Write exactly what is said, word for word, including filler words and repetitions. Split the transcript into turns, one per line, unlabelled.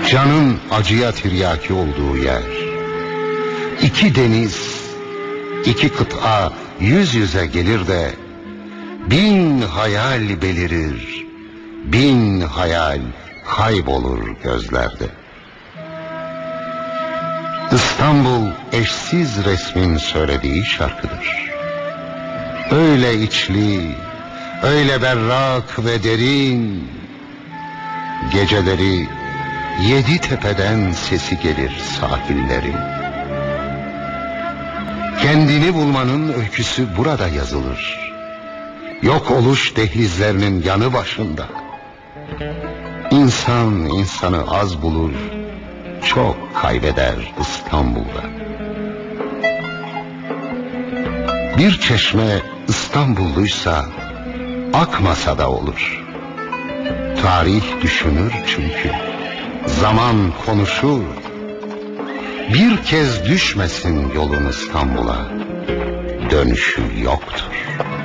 Canın acıya tiryaki olduğu yer. İki deniz, iki kıta yüz yüze gelir de bin hayal belirir, bin hayal kaybolur gözlerde. İstanbul eşsiz resmin söylediği şarkıdır. Öyle içli, öyle berrak ve derin, geceleri yedi tepeden sesi gelir sahillerin. Kendini bulmanın öyküsü burada yazılır. Yok oluş dehlizlerinin yanı başında. İnsan insanı az bulur, çok kaybeder İstanbul'da. Bir çeşme İstanbulluysa akmasa da olur. Tarih düşünür çünkü, zaman konuşur. Bir kez düşmesin yolun İstanbul'a, dönüşü yoktur.